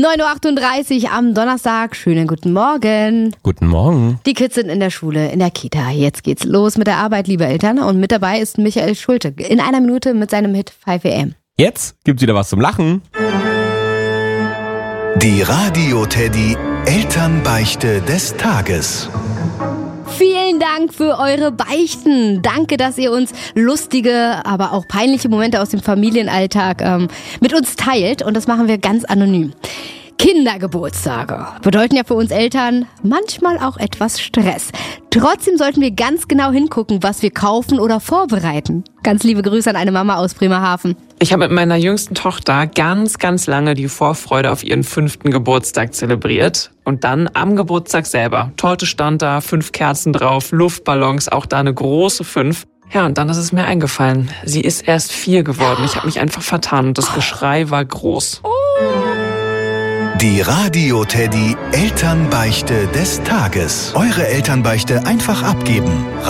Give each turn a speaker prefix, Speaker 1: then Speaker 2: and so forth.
Speaker 1: 9.38 Uhr am Donnerstag. Schönen guten Morgen.
Speaker 2: Guten Morgen.
Speaker 1: Die Kids sind in der Schule, in der Kita. Jetzt geht's los mit der Arbeit, liebe Eltern. Und mit dabei ist Michael Schulte in einer Minute mit seinem Hit 5 AM.
Speaker 2: Jetzt gibt's wieder was zum Lachen.
Speaker 3: Die Radio-Teddy Elternbeichte des Tages.
Speaker 1: Vielen Dank für eure Beichten. Danke, dass ihr uns lustige, aber auch peinliche Momente aus dem Familienalltag mit uns teilt. Und das machen wir ganz anonym. Kindergeburtstage bedeuten ja für uns Eltern manchmal auch etwas Stress. Trotzdem sollten wir ganz genau hingucken, was wir kaufen oder vorbereiten. Ganz liebe Grüße an eine Mama aus Bremerhaven.
Speaker 4: Ich habe mit meiner jüngsten Tochter ganz lange die Vorfreude auf ihren 5. Geburtstag zelebriert. Und dann am Geburtstag selber. Torte stand da, 5 Kerzen drauf, Luftballons, auch da eine große 5. Ja, und dann ist es mir eingefallen. Sie ist erst 4 geworden. Ich habe mich einfach vertan und das Geschrei war groß.
Speaker 3: Die Radio-Teddy Elternbeichte des Tages. Eure Elternbeichte einfach abgeben.